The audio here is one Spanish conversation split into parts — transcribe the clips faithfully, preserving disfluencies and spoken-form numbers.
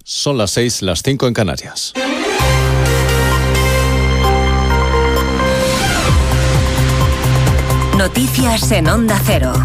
Son las seis, las cinco en Canarias. Noticias en Onda Cero.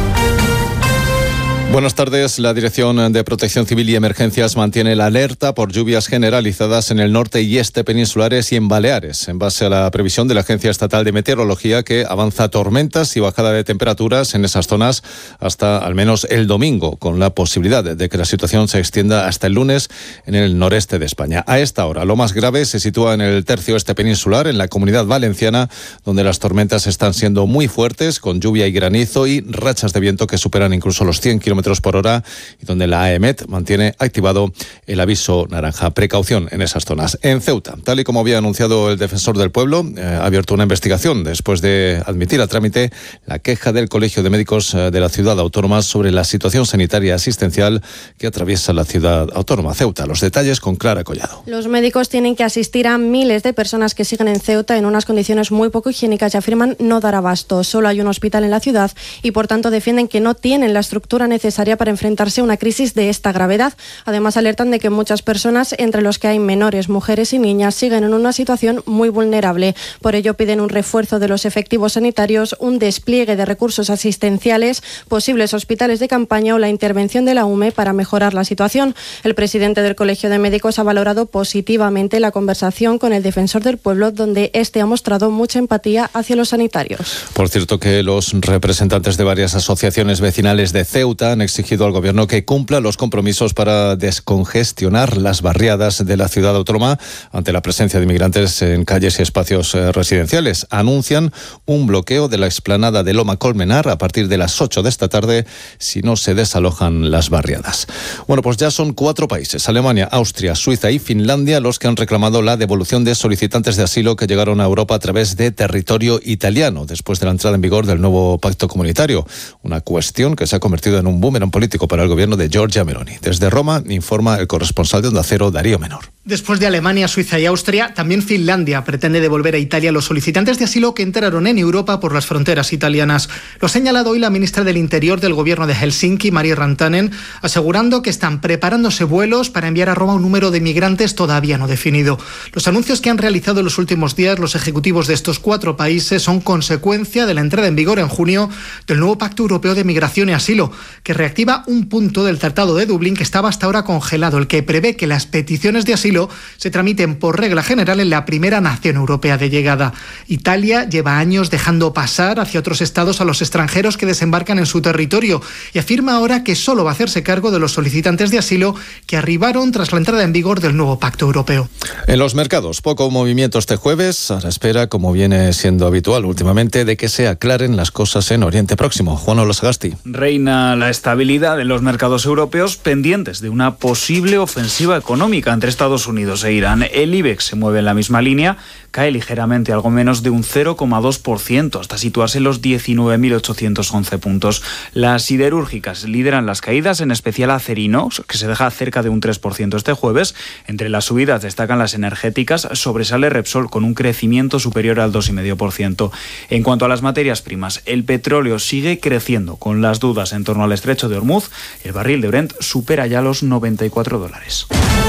Buenas tardes. La Dirección de Protección Civil y Emergencias mantiene la alerta por lluvias generalizadas en el norte y este peninsulares y en Baleares, en base a la previsión de la Agencia Estatal de Meteorología, que avanza tormentas y bajada de temperaturas en esas zonas hasta al menos el domingo, con la posibilidad de que la situación se extienda hasta el lunes en el noreste de España. A esta hora, lo más grave se sitúa en el tercio este peninsular, en la Comunidad Valenciana, donde las tormentas están siendo muy fuertes, con lluvia y granizo y rachas de viento que superan incluso los cien kilómetros por hora, y donde la AEMET mantiene activado el aviso naranja. Precaución en esas zonas. En Ceuta, tal y como había anunciado el Defensor del Pueblo, eh, ha abierto una investigación después de admitir a trámite la queja del Colegio de Médicos de la ciudad autónoma sobre la situación sanitaria asistencial que atraviesa la ciudad autónoma Ceuta. Los detalles con Clara Collado. Los médicos tienen que asistir a miles de personas que siguen en Ceuta en unas condiciones muy poco higiénicas y afirman no dar abasto. Solo hay un hospital en la ciudad y por tanto defienden que no tienen la estructura necesaria para enfrentarse a una crisis de esta gravedad. Además, alertan de que muchas personas, entre los que hay menores, mujeres y niñas, siguen en una situación muy vulnerable. Por ello, piden un refuerzo de los efectivos sanitarios, un despliegue de recursos asistenciales, posibles hospitales de campaña o la intervención de la U M E para mejorar la situación. El presidente del Colegio de Médicos ha valorado positivamente la conversación con el Defensor del Pueblo, donde este ha mostrado mucha empatía hacia los sanitarios. Por cierto, que los representantes de varias asociaciones vecinales de Ceuta han exigido al Gobierno que cumpla los compromisos para descongestionar las barriadas de la ciudad autónoma ante la presencia de inmigrantes en calles y espacios eh, residenciales. Anuncian un bloqueo de la explanada de Loma Colmenar a partir de las ocho de esta tarde si no se desalojan las barriadas. Bueno, pues ya son cuatro países, Alemania, Austria, Suiza y Finlandia, los que han reclamado la devolución de solicitantes de asilo que llegaron a Europa a través de territorio italiano después de la entrada en vigor del nuevo pacto comunitario. Una cuestión que se ha convertido en un boomerang político para el gobierno de Giorgia Meloni. Desde Roma informa el corresponsal de Onda Cero, Darío Menor. Después de Alemania, Suiza y Austria, también Finlandia pretende devolver a Italia los solicitantes de asilo que entraron en Europa por las fronteras italianas. Lo ha señalado hoy la ministra del Interior del gobierno de Helsinki, Mari Rantanen, asegurando que están preparándose vuelos para enviar a Roma un número de migrantes todavía no definido. Los anuncios que han realizado en los últimos días los ejecutivos de estos cuatro países son consecuencia de la entrada en vigor en junio del nuevo Pacto Europeo de Migración y Asilo, que reactiva un punto del Tratado de Dublín que estaba hasta ahora congelado, el que prevé que las peticiones de asilo se tramiten por regla general en la primera nación europea de llegada. Italia lleva años dejando pasar hacia otros estados a los extranjeros que desembarcan en su territorio y afirma ahora que solo va a hacerse cargo de los solicitantes de asilo que arribaron tras la entrada en vigor del nuevo Pacto Europeo. En los mercados, poco movimiento este jueves, a la espera, como viene siendo habitual últimamente, de que se aclaren las cosas en Oriente Próximo. Juan Olosagasti. Reina la estabilidad en los mercados europeos, pendientes de una posible ofensiva económica entre Estados Unidos e Irán. El IBEX se mueve en la misma línea, cae ligeramente, algo menos de un cero coma dos por ciento, hasta situarse en los diecinueve mil ochocientos once puntos. Las siderúrgicas lideran las caídas, en especial Acerinox, que se deja cerca de un tres por ciento este jueves. Entre las subidas destacan las energéticas, sobresale Repsol con un crecimiento superior al dos coma cinco por ciento. En cuanto a las materias primas, el petróleo sigue creciendo, con las dudas en torno al estrecho de Hormuz. El barril de Brent supera ya los noventa y cuatro dólares.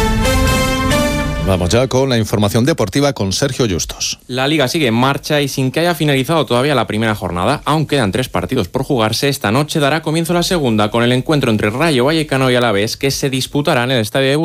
Vamos ya con la información deportiva con Sergio Justos. La Liga sigue en marcha y sin que haya finalizado todavía la primera jornada, aún quedan tres partidos por jugarse, esta noche dará comienzo la segunda con el encuentro entre Rayo Vallecano y Alavés, que se disputará en el estadio de